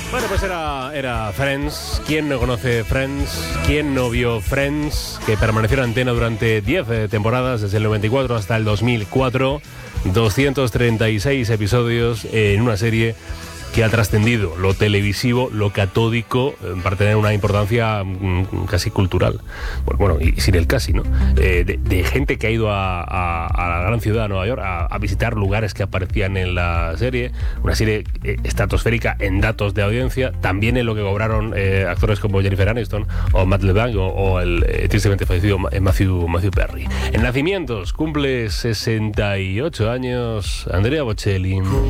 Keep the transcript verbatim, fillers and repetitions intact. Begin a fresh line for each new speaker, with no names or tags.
Bueno, pues era, era Friends. ¿Quién no conoce Friends? ¿Quién no vio Friends? Que permaneció en antena durante diez eh, temporadas, desde el noventa y cuatro hasta el dos mil cuatro. doscientos treinta y seis episodios en una serie que ha trascendido lo televisivo, lo catódico, eh, para tener una importancia mm, casi cultural. Bueno, bueno, y sin el casi, ¿no? Eh, de, de gente que ha ido a, a, a la gran ciudad de Nueva York a, a visitar lugares que aparecían en la serie. Una serie eh, estratosférica en datos de audiencia, también en lo que cobraron eh, actores como Jennifer Aniston o Matt LeBlanc o, o el eh, tristemente fallecido Matthew, Matthew Perry. En nacimientos cumple sesenta y ocho años Andrea Bocelli.